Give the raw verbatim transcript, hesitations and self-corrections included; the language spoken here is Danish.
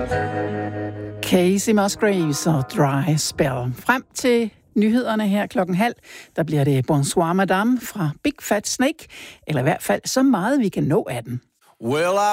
Casey Musgraves og Dry Spell. Frem til nyhederne her klokken halv, der bliver det Bonsoir Madame fra Big Fat Snake, eller i hvert fald så meget vi kan nå af den. Well, I